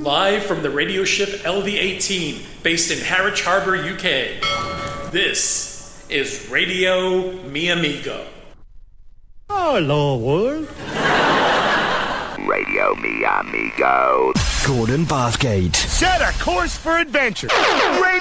Live from the radio ship LV-18, based in Harwich Harbour, UK. This is Radio Mi Amigo. Hello, world. Radio Mi Amigo. Gordon Bathgate. Set a course for adventure.